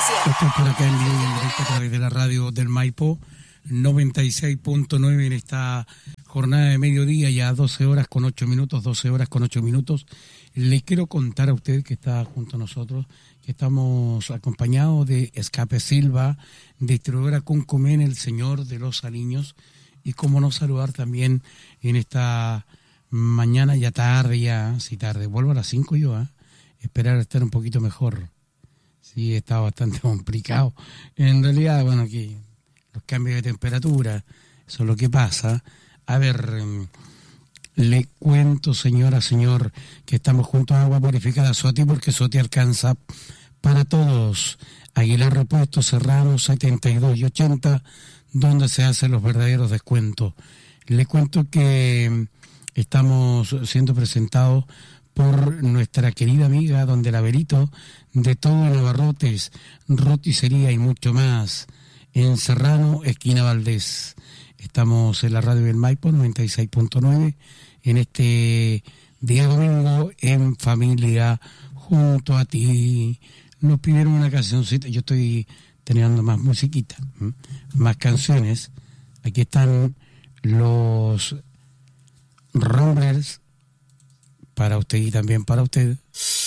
gracias. Estoy por acá en vivo y en directo a través de la radio del Maipo 96.9 en esta jornada de mediodía, ya 12 horas con 8 minutos. Le quiero contar a usted que está junto a nosotros, que estamos acompañados de Escape Silva, distribuidora Cuncumén, el señor de los aliños, y cómo no saludar también en esta mañana, ya tarde, vuelvo a las 5 yo, esperar estar un poquito mejor. Sí, está bastante complicado. En realidad, bueno, aquí los cambios de temperatura, eso es lo que pasa. A ver, le cuento, señora, señor, que estamos junto a Agua Purificada Soti, porque Soti alcanza para todos. Aguilar Repuestos, Serrano, 72 y 80, donde se hacen los verdaderos descuentos. Le cuento que estamos siendo presentados por nuestra querida amiga Don de la Verito, de todo en Abarrotes, roticería y mucho más, en Serrano, esquina Valdés. Estamos en la radio del Maipo 96.9, en este día domingo, en familia, junto a ti. Nos pidieron una cancioncita, yo estoy teniendo más musiquita, más canciones. Aquí están los Rumblers, para usted y también para usted.